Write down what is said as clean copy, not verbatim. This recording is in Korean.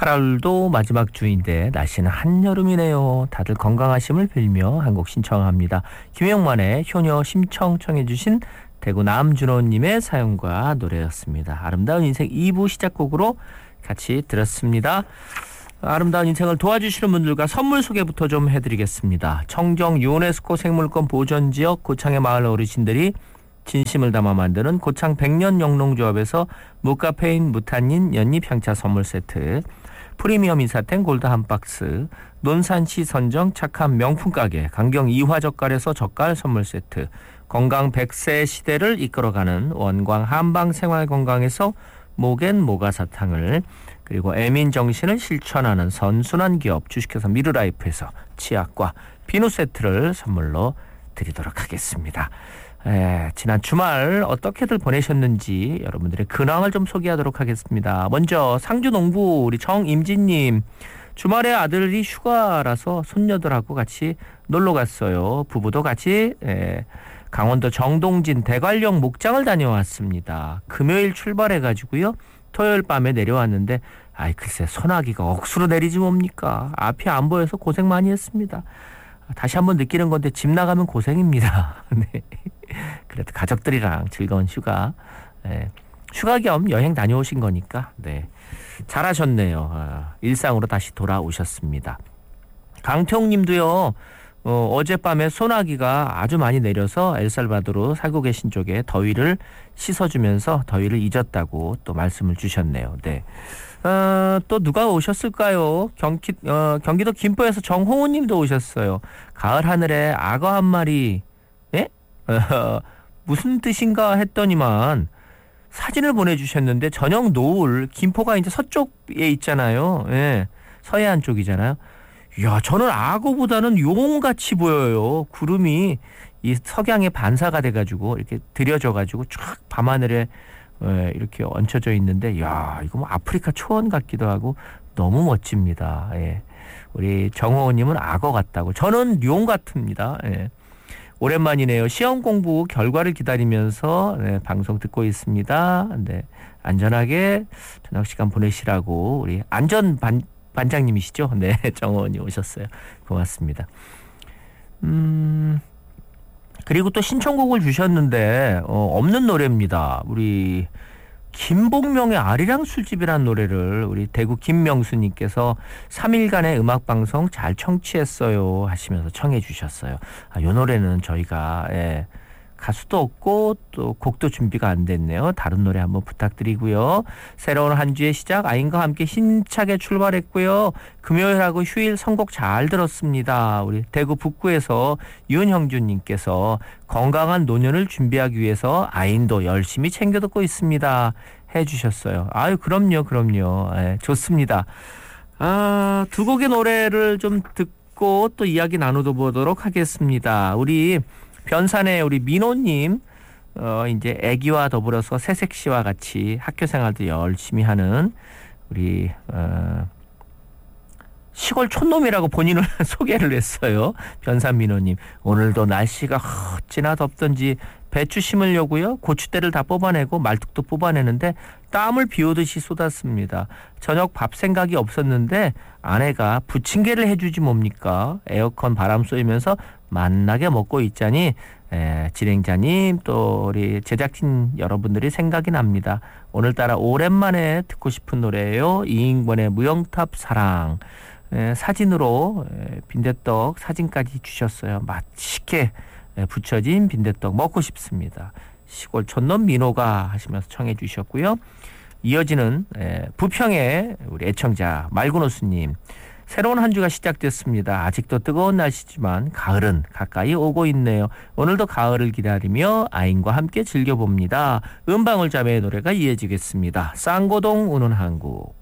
8월도 마지막 주인데 날씨는 한여름이네요. 다들 건강하심을 빌며 한 곡 신청합니다. 김영만의 효녀 신청해 주신 대구 남준호님의 사연과 노래였습니다. 아름다운 인생 2부 시작곡으로 같이 들었습니다. 아름다운 인생을 도와주시는 분들과 선물 소개부터 좀 해드리겠습니다. 청정 유네스코 생물권 보전지역 고창의 마을 어르신들이 진심을 담아 만드는 고창 백년 영농조합에서 무카페인 무탄닌 연잎 향차 선물 세트, 프리미엄 이사텐 골드 한 박스, 논산시 선정 착한 명품 가게 강경 이화젓갈에서 젓갈 선물 세트, 건강 100세 시대를 이끌어가는 원광 한방 생활건강에서 모겐 모가사탕을, 그리고 애민 정신을 실천하는 선순환 기업 주식회사 미르라이프에서 치약과 비누 세트를 선물로 드리도록 하겠습니다. 지난 주말 어떻게들 보내셨는지 여러분들의 근황을 좀 소개하도록 하겠습니다. 먼저 상주 농부 우리 정임진님, 주말에 아들이 휴가라서 손녀들하고 같이 놀러 갔어요. 부부도 같이 강원도 정동진 대관령 목장을 다녀왔습니다. 금요일 출발해가지고요, 토요일 밤에 내려왔는데 글쎄 소나기가 억수로 내리지 뭡니까. 앞이 안 보여서 고생 많이 했습니다. 다시 한번 느끼는 건데 집 나가면 고생입니다. 네. 그래도 가족들이랑 즐거운 휴가, 휴가 겸 여행 다녀오신 거니까 잘하셨네요. 일상으로 다시 돌아오셨습니다. 강태홍님도요, 어젯밤에 소나기가 아주 많이 내려서 엘살바도르 살고 계신 쪽에 더위를 씻어주면서 더위를 잊었다고 또 말씀을 주셨네요. 네. 또 누가 오셨을까요? 경기도 김포에서 정홍우님도 오셨어요. 가을 하늘에 악어 한 마리, 무슨 뜻인가 했더니만 사진을 보내주셨는데 저녁 노을, 김포가 이제 서쪽에 있잖아요. 서해안 쪽이잖아요. 이야, 저는 악어보다는 용같이 보여요. 구름이 이 석양에 반사가 돼가지고 이렇게 들여져가지고 쫙 밤하늘에 이렇게 얹혀져 있는데, 이야, 이거 뭐 아프리카 초원 같기도 하고 너무 멋집니다. 우리 정호원님은 악어 같다고, 저는 용 같습니다. 오랜만이네요. 시험 공부 결과를 기다리면서 방송 듣고 있습니다. 안전하게 저녁 시간 보내시라고 우리 안전 반장님이시죠? 네, 정호원님 오셨어요. 고맙습니다. 그리고 또 신청곡을 주셨는데 없는 노래입니다. 우리 김복명의 아리랑 술집이라는 노래를 우리 대구 김명수님께서 3일간의 음악방송 잘 청취했어요 하시면서 청해 주셨어요. 이 노래는 저희가 가수도 없고 또 곡도 준비가 안 됐네요. 다른 노래 한번 부탁드리고요. 새로운 한 주의 시작 아인과 함께 힘차게 출발했고요. 금요일하고 휴일 선곡 잘 들었습니다. 우리 대구 북구에서 윤형준님께서 건강한 노년을 준비하기 위해서 아인도 열심히 챙겨 듣고 있습니다 해주셨어요. 그럼요. 좋습니다. 두 곡의 노래를 좀 듣고 또 이야기 나눠보도록 하겠습니다. 우리 변산의 우리 민호님, 이제 아기와 더불어서 새색 씨와 같이 학교 생활도 열심히 하는 우리 시골 촌놈이라고 본인을 소개를 했어요. 변산 민호님, 오늘도 날씨가 어찌나 덥던지 배추 심으려고요, 고추대를 다 뽑아내고 말뚝도 뽑아내는데 땀을 비오듯이 쏟았습니다. 저녁 밥 생각이 없었는데 아내가 부침개를 해주지 뭡니까. 에어컨 바람 쏘이면서 맛나게 먹고 있자니 진행자님 또 우리 제작진 여러분들이 생각이 납니다. 오늘따라 오랜만에 듣고 싶은 노래예요. 이인권의 무영탑 사랑. 사진으로 빈대떡 사진까지 주셨어요. 맛있게 부쳐진 빈대떡 먹고 싶습니다. 시골 촌놈 민호가 하시면서 청해 주셨고요. 이어지는 부평의 우리 애청자 말구노수님, 새로운 한 주가 시작됐습니다. 아직도 뜨거운 날씨지만 가을은 가까이 오고 있네요. 오늘도 가을을 기다리며 아인과 함께 즐겨봅니다. 음방울자매의 노래가 이어지겠습니다. 쌍고동 우는 한국.